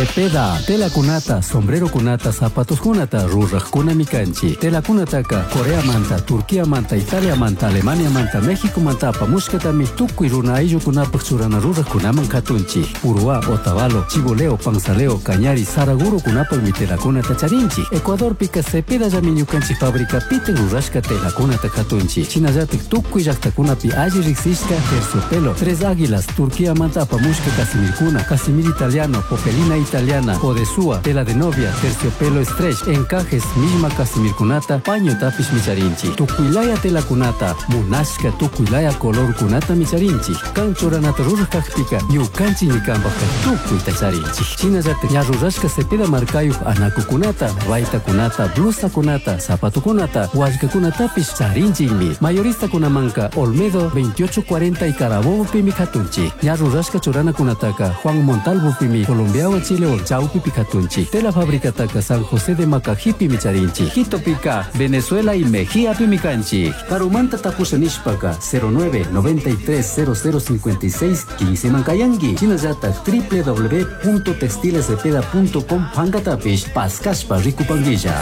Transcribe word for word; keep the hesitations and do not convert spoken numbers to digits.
Cepeda, tela kunata, sombrero kunata, zapatos kunata, ruraj kuna mikanchi. Tela kunataka, Corea manta, Turquía manta, Italia manta, Alemania manta, México manta, pamushkatami, tukuy runa ayllu kunapak churana ruraj kunaman katunchi. Urua, Otavalo, Chiboleo, Panzaleo, Cañari, Saraguro kunapak mi tela kunata charinchi. Ecuador pika Cepeda llami ñukanchik fabrica piten rurashka tela kunata katunchi. Chinallatik tukuy llaqtakunapi alli riksishka terciopelo, Tres Águilas, Turquía manta, pamushka Casimir kuna, Casimir italiano, Popelina italiana, Odesúa, tela de novia, terciopelo stretch, encajes, misma Casimir kunata, paño tapish micharinchi. Tukuylaya tela kunata, munashka tukuylaya color kunata micharinchi. Kanchuranata rurajkakpika, ñukanchi ñikambaka tukuy tacharinchi. Chinallatik ña rurashka Cepeda markayuq anaku kunata, raita kunata, blusa kunata, zapato kunata, wallka kunatapish charinchikmi. Mayorista kunamanka, Olmedo veintiocho cuarenta y Carabobo pimi katunchi. Ña rurashka churana kunataka, Juan Montalvo pimi, Colombiawa Chile ol chaupi pikatunchi. Tela fábrica taka San José de Macajipi micharinchi. Quito pica, Venezuela y Mejía pimicanchi. Karumanta tapusanishpaka cero nueve noventa y tres cero cero cincuenta y seis quince mankayangi. Chinayata w w w punto textilecepeda punto com pangatapish paskashpa rikupanguilla.